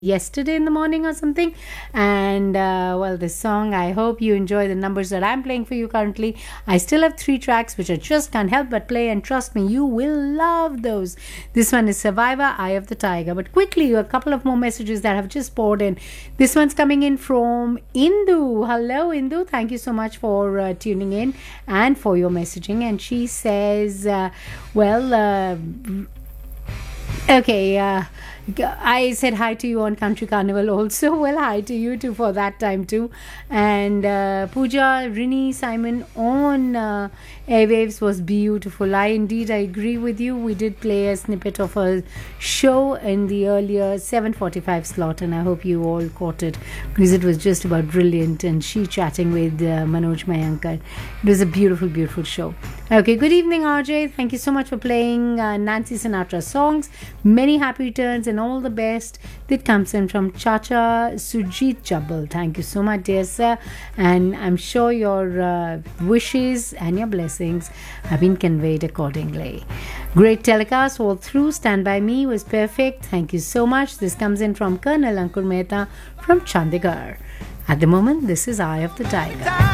yesterday in the morning or something. And well, this song, I hope you enjoy the numbers that I'm playing for you currently. I still have 3 tracks which I just can't help but play, and trust me, you will love those. This one is Survivor, Eye of the Tiger. But quickly, a couple of more messages that have just poured in. This one's coming in from Indu. Hello, Indu. Thank you so much for tuning in and for your messaging. And she says, okay, I said hi to you on Country Carnival also. Well, hi to you too for that time too. And Pooja, Rini, Simon on airwaves was beautiful. I agree with you. We did play a snippet of a show in the earlier 7:45 slot, and I hope you all caught it because it was just about brilliant. And she chatting with Manoj Mayankar. It was a beautiful, beautiful show. Okay, good evening, RJ. Thank you so much for playing Nancy Sinatra songs. Many happy returns and all the best. That comes in from Chacha Sujit Jabal. Thank you so much, dear sir. And I'm sure your wishes and your blessings have been conveyed accordingly. Great telecast all through. Stand By Me was perfect. Thank you so much. This comes in from Colonel Ankur Mehta from Chandigarh. At the moment, this is Eye of the Tiger.